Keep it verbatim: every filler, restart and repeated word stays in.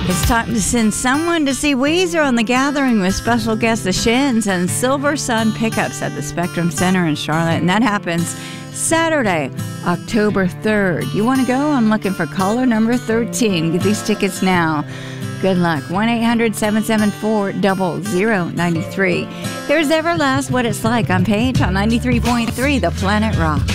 It's time to send someone to see Weezer on The Gathering with special guests The Shins and Silver Sun Pickups at the Spectrum Center in Charlotte. And that happens Saturday, October third. You want to go? I'm looking for caller number thirteen. Get these tickets now. Good luck. one eight hundred seven seven four zero zero nine three. Here's Everlast, What It's Like on Page on ninety-three point three The Planet Rock.